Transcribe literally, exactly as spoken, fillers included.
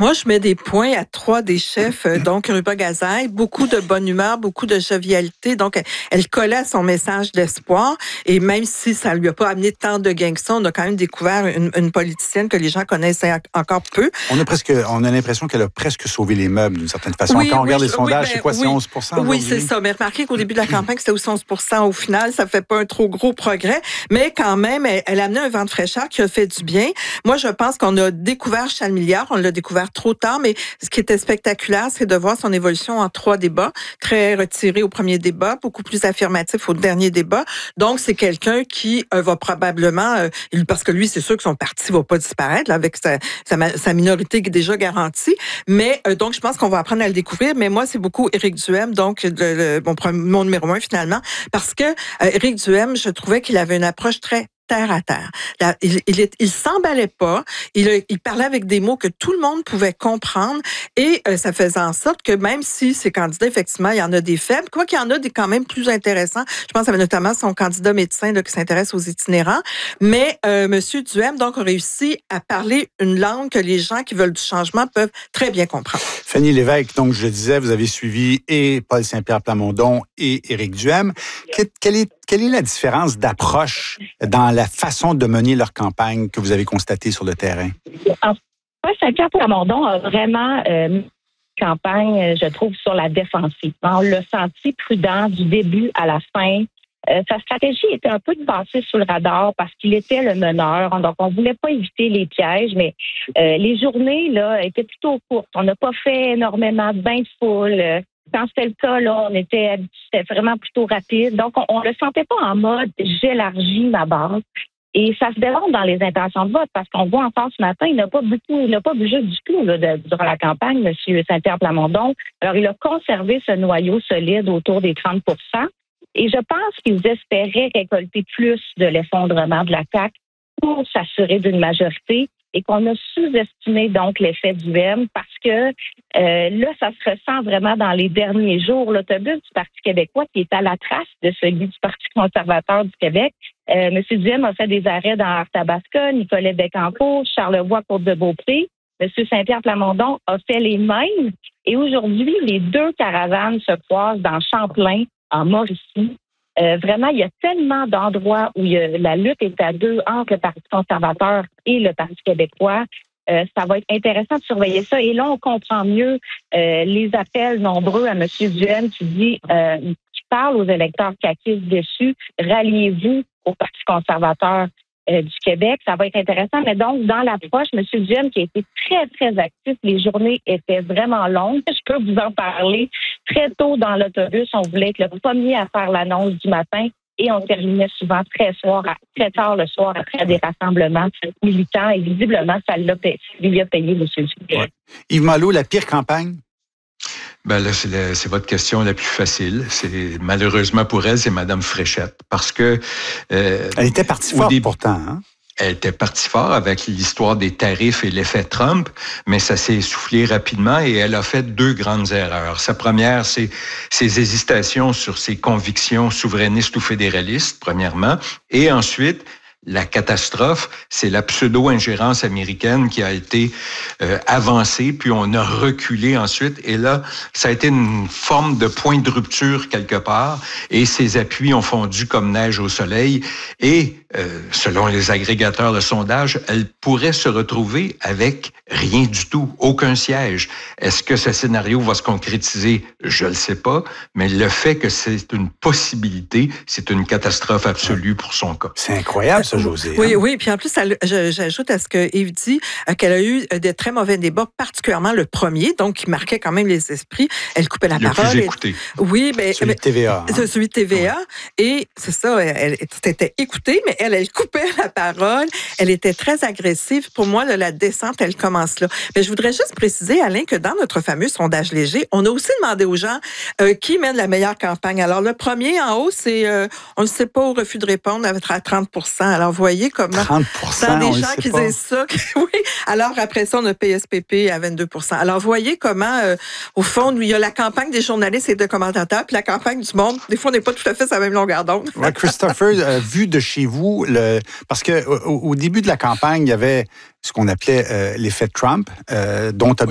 Moi, je mets des points à trois des chefs. Donc, Ruba Gazai, beaucoup de bonne humeur, beaucoup de jovialité. Donc, elle collait à son message d'espoir. Et même si ça lui a pas amené tant de gains que ça, on a quand même découvert une, une politicienne que les gens connaissaient encore peu. On a presque, on a l'impression qu'elle a presque sauvé les meubles d'une certaine façon. Oui, Quand on oui, regarde les oui, sondages, ben, c'est quoi, c'est oui. onze pour cent Oui, c'est ça. Mais remarquez qu'au début de la campagne, c'était aussi onze pour cent au final. Ça fait pas un trop gros progrès. Mais quand même, elle, elle a amené un vent de fraîcheur qui a fait du bien. Moi, je pense qu'on a découvert Charles Milliard. On l'a découvert trop tard, mais ce qui était spectaculaire, c'est de voir son évolution en trois débats. Très retiré au premier débat, beaucoup plus affirmatif au dernier débat. Donc, c'est quelqu'un qui euh, va probablement, euh, parce que lui, c'est sûr que son parti va pas disparaître là, avec sa, sa, sa minorité qui est déjà garantie. Mais euh, donc, je pense qu'on va apprendre à le découvrir. Mais moi, c'est beaucoup Éric Duhaime, donc le, le, mon, mon numéro un finalement, parce que euh, Éric Duhaime, je trouvais qu'il avait une approche très terre à terre. Là, il, il, il s'emballait pas. Il, il parlait avec des mots que tout le monde pouvait comprendre et euh, ça faisait en sorte que même si ces candidats, effectivement, il y en a des faibles, quoi qu'il y en a des quand même plus intéressants. Je pense à notamment son candidat médecin là, qui s'intéresse aux itinérants. Mais euh, Monsieur Duhaime, donc, a réussi à parler une langue que les gens qui veulent du changement peuvent très bien comprendre. Fanny Lévesque, donc je disais, vous avez suivi et Paul Saint-Pierre Plamondon et Éric Duhaime. Que, quelle est Quelle est la différence d'approche dans la façon de mener leur campagne que vous avez constatée sur le terrain? En fait, Saint-Pierre Plamondon a vraiment euh, une campagne, je trouve, sur la défensive. On l'a senti prudent du début à la fin. Euh, sa stratégie était un peu de passer sous le radar parce qu'il était le meneur. Donc, on voulait pas éviter les pièges, mais euh, les journées là étaient plutôt courtes. On n'a pas fait énormément de bains de foule. Quand c'était le cas, là, on était, c'était vraiment plutôt rapide. Donc, on ne le sentait pas en mode « j'élargis ma base ». Et ça se démontre dans les intentions de vote parce qu'on voit encore ce matin, il n'a pas beaucoup, il n'a pas bougé du tout là, de, durant la campagne, M. Saint-Pierre Plamondon. Alors, il a conservé ce noyau solide autour des trente pour cent. Et je pense qu'ils espéraient récolter plus de l'effondrement de la C A Q pour s'assurer d'une majorité et qu'on a sous-estimé donc l'effet du M parce que euh, là, ça se ressent vraiment dans les derniers jours. L'autobus du Parti québécois qui est à la trace de celui du Parti conservateur du Québec. Euh, M. Duhaime a fait des arrêts dans Arthabasca, Nicolet Bécancour, Charlevoix, Côte-de-Beaupré. M. Saint-Pierre Plamondon a fait les mêmes. Et aujourd'hui, les deux caravanes se croisent dans Champlain, en Mauricie. Euh, vraiment, il y a tellement d'endroits où il y a, la lutte est à deux entre le Parti conservateur et le Parti québécois. Euh, ça va être intéressant de surveiller ça. Et là, on comprend mieux euh, les appels nombreux à M. Duhaime qui dit, euh, qui parle aux électeurs caquistes dessus, ralliez-vous au Parti conservateur euh, du Québec. Ça va être intéressant. Mais donc, dans l'approche, M. Duhaime qui a été très, très actif, les journées étaient vraiment longues. Je peux vous en parler. Très tôt dans l'autobus, on voulait être le premier à faire l'annonce du matin et on terminait souvent très soir, très tard le soir après des rassemblements militants et visiblement, ça l'a payé, lui a payé, M. Duhaime. Ouais. Yves Malo, la pire campagne? Ben là, c'est, la, c'est votre question la plus facile. C'est malheureusement pour elle, c'est Mme Fréchette, parce que euh, elle était partie forte début, pourtant. Hein? Elle était partie fort avec l'histoire des tarifs et l'effet Trump, mais ça s'est essoufflé rapidement et elle a fait deux grandes erreurs. Sa première, c'est ses hésitations sur ses convictions souverainistes ou fédéralistes, premièrement, et ensuite la catastrophe, c'est la pseudo-ingérence américaine qui a été euh, avancée, puis on a reculé ensuite. Et là, ça a été une forme de point de rupture quelque part, et ses appuis ont fondu comme neige au soleil. Et euh, selon les agrégateurs de sondage, elle pourrait se retrouver avec rien du tout, aucun siège. Est-ce que ce scénario va se concrétiser? Je le sais pas, mais le fait que c'est une possibilité, c'est une catastrophe absolue pour son cas. C'est incroyable, ça, Josée. Oui, hein? oui. Puis en plus, elle, je, j'ajoute à ce que Yves dit euh, qu'elle a eu de très mauvais débats, particulièrement le premier, donc qui marquait quand même les esprits. Elle coupait la le parole. Plus écouté. Et, oui, mais celui de T V A. Hein? Celui de T V A. Ouais. Et c'est ça, elle, elle était écoutée, mais elle, elle coupait la parole. Elle était très agressive. Pour moi, là, la descente, elle commence là. Mais je voudrais juste préciser, Alain, que dans notre fameux sondage léger, on a aussi demandé aux gens euh, qui mène la meilleure campagne. Alors, le premier en haut, c'est euh, on ne sait pas au refus de répondre à trente pour cent. Alors, vous voyez comment... trente pour cent, dans des on gens qui disent ça. Oui. Alors, après ça, on a P S P P à vingt-deux pour cent. Alors, vous voyez comment, euh, au fond, il y a la campagne des journalistes et de commentateurs, puis la campagne du monde. Des fois, on n'est pas tout à fait sur la même longueur d'onde. Ouais, Christopher, euh, vu de chez vous, le... parce qu'au au début de la campagne, il y avait ce qu'on appelait euh, l'effet Trump, euh, dont tu as